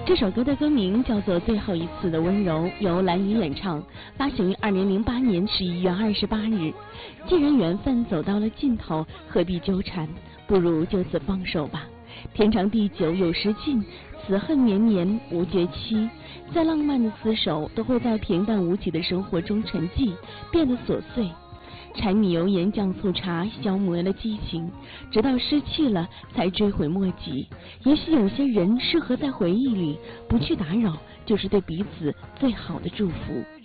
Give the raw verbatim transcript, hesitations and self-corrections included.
这首歌的歌名叫做《最后一次的温柔》，由蓝雨演唱，发行于二零零八年十一月二十八日。既然缘分走到了尽头，何必纠缠？不如就此放手吧。天长地久有时尽，此恨绵绵无绝期。再浪漫的厮守，都会在平淡无奇的生活中沉寂，变得琐碎。柴米油盐酱醋茶消磨了激情，直到失去了才追悔莫及。也许有些人适合在回忆里不去打扰，就是对彼此最好的祝福。